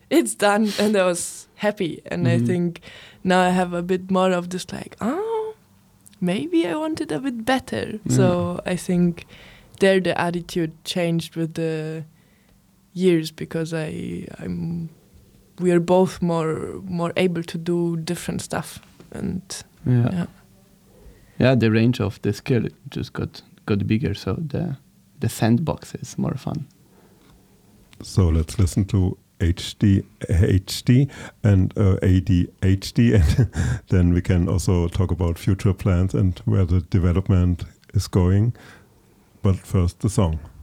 it's done, and I was happy. And I think now I have a bit more of this like, maybe I want it a bit better. So I think there the attitude changed with the years, because we are both more able to do different stuff, and the range of the skill just got bigger, so the sandbox is more fun. So let's listen to HD and ADHD, and then we can also talk about future plans and where the development is going. But first, the song.